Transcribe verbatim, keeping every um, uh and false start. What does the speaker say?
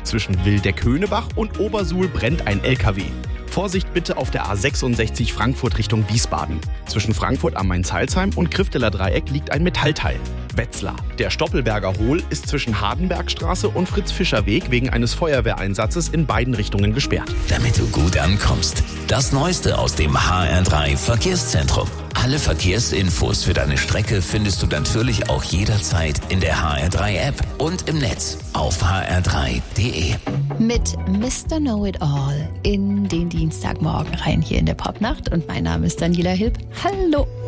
Zwischen Wildeck-Höhnebach und Obersuhl brennt ein L K W. Vorsicht bitte auf der A sechsundsechzig Frankfurt Richtung Wiesbaden. Zwischen Frankfurt am Main-Salzheim und Krifteler Dreieck liegt ein Metallteil. Wetzlar. Der Stoppelberger Hohl ist zwischen Hardenbergstraße und Fritz-Fischer-Weg wegen eines Feuerwehreinsatzes in beiden Richtungen gesperrt. Damit du gut ankommst. Das Neueste aus dem H R drei Verkehrszentrum. Alle Verkehrsinfos für deine Strecke findest du natürlich auch jederzeit in der H R drei App und im Netz auf h r drei punkt d e. Mit Mister Know-It-All in den Dienstagmorgen rein hier in der Popnacht. Und mein Name ist Daniela Hilb. Hallo!